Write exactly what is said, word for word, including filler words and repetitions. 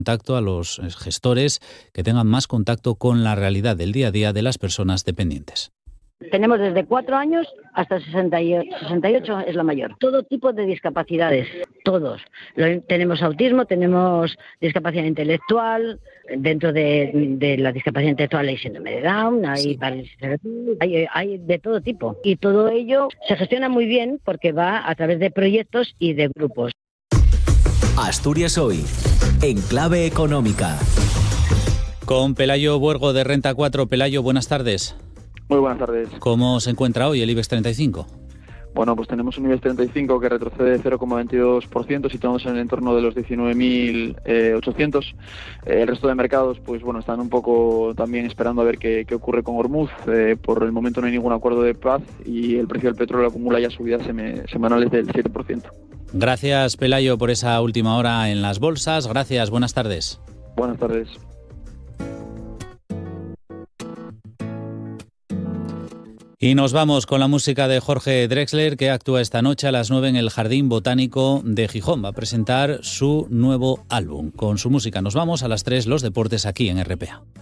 contacto a los gestores que tengan más contacto con la realidad del día a día de las personas dependientes. Tenemos desde cuatro años hasta sesenta y ocho es la mayor. Todo tipo de discapacidades, todos. Lo, tenemos autismo, tenemos discapacidad intelectual, dentro de, de la discapacidad intelectual hay síndrome de Down, hay Sí. parálisis cerebral, hay, hay de todo tipo. Y todo ello se gestiona muy bien porque va a través de proyectos y de grupos. Asturias Hoy, en clave económica. Con Pelayo Buergo de Renta cuatro. Pelayo, buenas tardes. Muy buenas tardes. ¿Cómo se encuentra hoy el IBEX treinta y cinco? Bueno, pues tenemos un IBEX treinta y cinco que retrocede cero coma veintidós por ciento, situándose en el entorno de los diecinueve mil ochocientos. Eh, el resto de mercados, pues bueno, están un poco también esperando a ver qué, qué ocurre con Hormuz. Eh, por el momento no hay ningún acuerdo de paz y el precio del petróleo acumula ya subidas seme- semanales del siete por ciento. Gracias, Pelayo, por esa última hora en las bolsas. Gracias, buenas tardes. Buenas tardes. Y nos vamos con la música de Jorge Drexler, que actúa esta noche a las nueve en el Jardín Botánico de Gijón. Va a presentar su nuevo álbum. Con su música nos vamos a las tres, los deportes aquí en R P A.